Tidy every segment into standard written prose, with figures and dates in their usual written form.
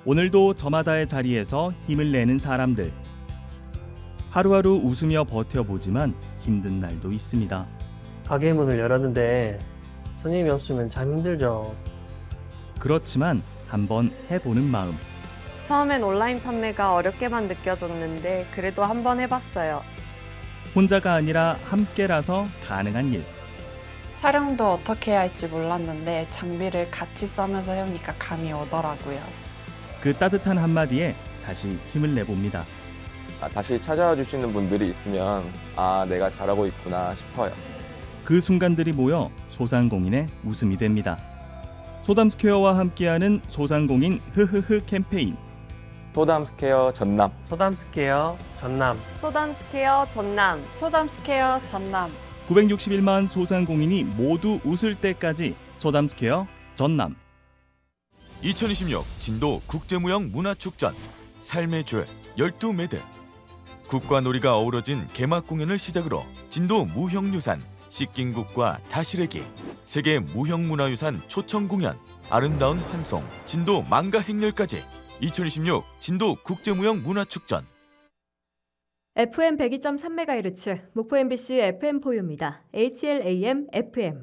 오늘도 저마다의 자리에서 힘을 내는 사람들. 하루하루 웃으며 버텨보지만 힘든 날도 있습니다. 가게 문을 열었는데 손님이 없으면 참 힘들죠. 그렇지만 한번 해보는 마음. 처음엔 온라인 판매가 어렵게만 느껴졌는데 그래도 한번 해봤어요. 혼자가 아니라 함께라서 가능한 일. 촬영도 어떻게 해야 할지 몰랐는데 장비를 같이 써면서 해오니까 감이 오더라고요. 그 따뜻한 한마디에 다시 힘을 내봅니다. 다시 찾아와 주시는 분들이 있으면 내가 잘하고 있구나 싶어요. 그 순간들이 모여 소상공인의 웃음이 됩니다. 소담스퀘어와 함께하는 소상공인 흐흐흐 캠페인. 소담스퀘어 전남. 소담스퀘어 전남. 소담스퀘어 전남. 소담스퀘어 전남. 961만 소상공인이 모두 웃을 때까지 소담스퀘어 전남. 2026 진도 국제무형 문화축전 삶의 줄 12매듭. 국과 놀이가 어우러진 개막 공연을 시작으로 진도 무형유산 씻긴국과 다시래기, 세계 무형문화유산 초청 공연, 아름다운 환송, 진도 망가 행렬까지 2026 진도 국제무형 문화축전. FM 102.3MHz 목포 MBC FM 포유입니다. HLAM FM.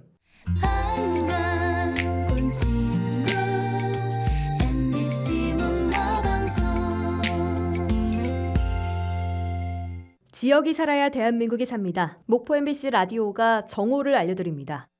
반가운 친구 MBC 문화방송. 지역이 살아야 대한민국이 삽니다. 목포 MBC 라디오가 정오를 알려드립니다.